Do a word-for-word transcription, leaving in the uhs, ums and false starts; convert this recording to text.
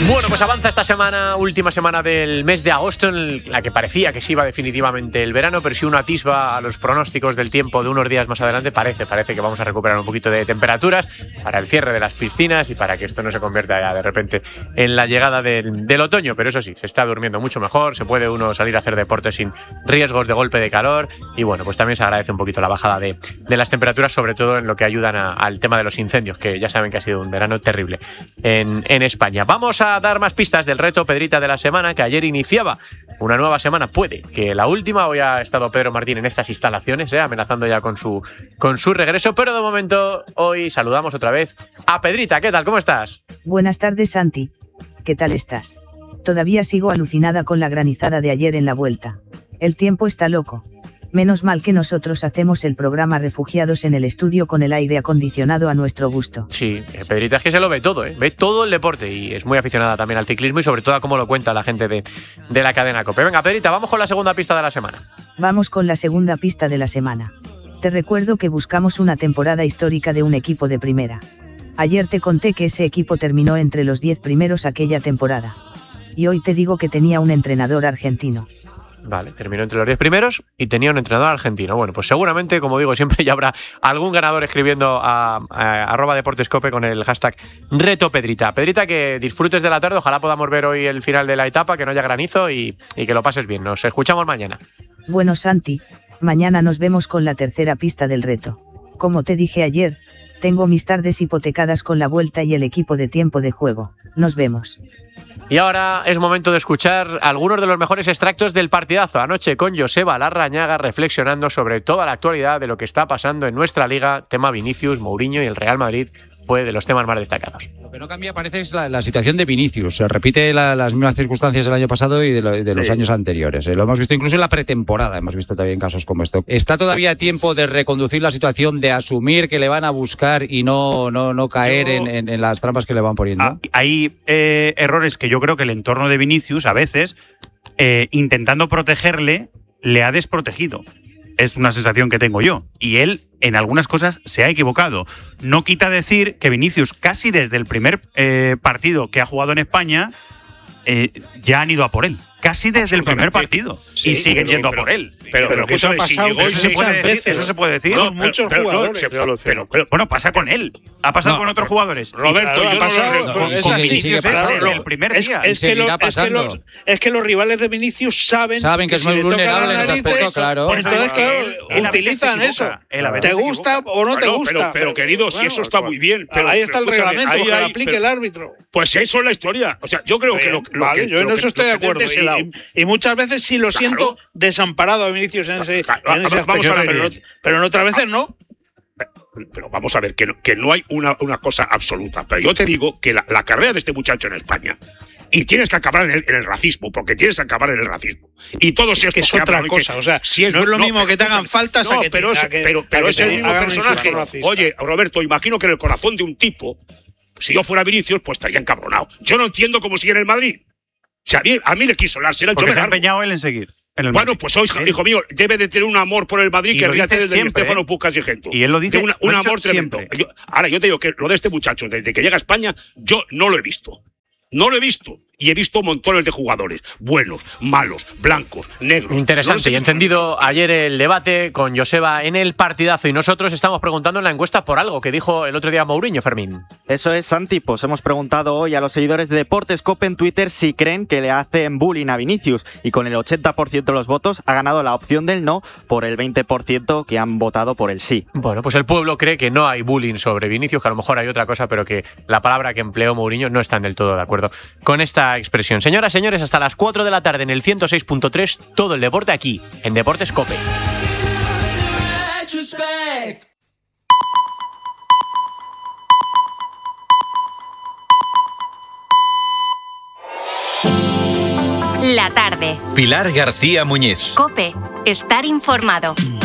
Bueno, pues avanza esta semana, última semana del mes de agosto, en la que parecía que se iba definitivamente el verano, pero si uno atisba a los pronósticos del tiempo de unos días más adelante, parece, parece que vamos a recuperar un poquito de temperaturas para el cierre de las piscinas y para que esto no se convierta ya de repente en la llegada del, del otoño. Pero eso sí, se está durmiendo mucho mejor, se puede uno salir a hacer deporte sin riesgos de golpe de calor y bueno, pues también se agradece un poquito la bajada de, de las temperaturas, sobre todo en lo que ayudan a, al tema de los incendios, que ya saben que ha sido un verano terrible en, en España. Vamos a dar más pistas del reto Pedrita de la semana, que ayer iniciaba una nueva semana, puede que la última. Hoy ha estado Pedro Martín en estas instalaciones, ¿eh? amenazando ya con su, con su regreso, pero de momento hoy saludamos otra vez a Pedrita. ¿Qué tal? ¿Cómo estás? Buenas tardes, Santi. ¿Qué tal estás? Todavía sigo alucinada con la granizada de ayer en la vuelta. El tiempo está loco. Menos mal que nosotros hacemos el programa refugiados en el estudio con el aire acondicionado a nuestro gusto. Sí, Pedrita es que se lo ve todo, ¿eh? Ve todo el deporte y es muy aficionada también al ciclismo y sobre todo a cómo lo cuenta la gente de, de la cadena COPE. Venga, Pedrita, vamos con la segunda pista de la semana. Vamos con la segunda pista de la semana. Te recuerdo que buscamos una temporada histórica de un equipo de primera. Ayer te conté que ese equipo terminó entre los diez primeros aquella temporada. Y hoy te digo que tenía un entrenador argentino. Vale, terminó entre los diez primeros y tenía un entrenador argentino. Bueno, pues seguramente, como digo siempre, ya habrá algún ganador escribiendo a, a arroba deportescope con el hashtag Reto Pedrita. Pedrita, que disfrutes de la tarde, ojalá podamos ver hoy el final de la etapa, que no haya granizo y, y que lo pases bien. Nos escuchamos mañana. Bueno, Santi, mañana nos vemos con la tercera pista del reto. Como te dije ayer, tengo mis tardes hipotecadas con la vuelta y el equipo de tiempo de juego. Nos vemos. Y ahora es momento de escuchar algunos de los mejores extractos del partidazo anoche con Joseba Larrañaga reflexionando sobre toda la actualidad de lo que está pasando en nuestra liga, tema Vinicius, Mourinho y el Real Madrid fue de los temas más destacados. Lo que no cambia parece es la, la situación de Vinicius, se repite la, las mismas circunstancias del año pasado y de, lo, de los sí. años anteriores, eh, lo hemos visto incluso en la pretemporada, hemos visto también casos como esto. ¿Está todavía a tiempo de reconducir la situación, de asumir que le van a buscar y no, no, no caer yo, en, en, en las trampas que le van poniendo? Ah, hay eh, errores que yo creo que el entorno de Vinicius a veces, eh, intentando protegerle, le ha desprotegido. Es una sensación que tengo yo. Y él, en algunas cosas, se ha equivocado. No quita decir que Vinicius, casi desde el primer eh, partido que ha jugado en España, eh, ya han ido a por él. Casi desde el primer partido. Sí, y siguen pero, yendo pero, a por él. Pero, pero, pero eso ha pasado. Si eso, se puede decir, veces, eso se puede decir. No, muchos pero, jugadores. Pero, pero, pero, pero, bueno, pasa con él. Ha pasado no, con otros jugadores. Roberto, ha pasado con, con Vinicius desde el primer día. Es, es, que lo, es, que los, es que los rivales de Vinicius saben, saben que, que es muy si vulnerable en ese aspecto, claro. Entonces, claro, utilizan eso. ¿Te gusta o no te gusta? Pero, querido, si eso está muy bien. Ahí está el reglamento, que lo aplique el árbitro. Pues eso es la historia. O sea, yo creo que lo que. Yo en eso estoy de acuerdo. Y muchas veces sí lo claro. siento desamparado a Vinicius en ese, claro, en ese vamos aspecto, a ver, pero, pero en otras veces no. Pero, pero vamos a ver, que no, que no hay una, una cosa absoluta. Pero yo te digo que la, la carrera de este muchacho en España, y tienes que acabar en el, en el racismo, porque tienes que acabar en el racismo. Y todo si es que es otra cosa, que, o sea, si es, no es lo no, mismo que te hagan faltas no, a que te, pero, a que, pero, pero a es el mismo personaje. Oye, Roberto, imagino que en el corazón de un tipo, si yo fuera Vinicius, pues estaría encabronado. Yo no entiendo cómo sigue en el Madrid. O sea, a mí, a mí le quiso hablar. Porque se ha empeñado él en seguir. En el bueno, pues hoy, hijo mío, debe de tener un amor por el Madrid y que ríate desde el Estefano Pucas y Gento. Y él lo dice una, un amor tremendo. Yo, ahora, yo te digo que lo de este muchacho, desde que llega a España, yo no lo he visto. No lo he visto. Y he visto montones de jugadores, buenos, malos, blancos, negros. Interesante, no y encendido ayer el debate con Joseba en el partidazo y nosotros estamos preguntando en la encuesta por algo que dijo el otro día Mourinho, Fermín. Eso es, Santi, pues hemos preguntado hoy a los seguidores de Deportes Cope en Twitter si creen que le hacen bullying a Vinicius y con el ochenta por ciento de los votos ha ganado la opción del no por el veinte por ciento que han votado por el sí. Bueno, pues el pueblo cree que no hay bullying sobre Vinicius, que a lo mejor hay otra cosa, pero que la palabra que empleó Mourinho no están del todo de acuerdo con esta expresión. Señoras, señores, hasta las cuatro de la tarde en el ciento seis punto tres, todo el deporte aquí, en Deportes Cope. La tarde. Pilar García Muñiz. Cope, estar informado.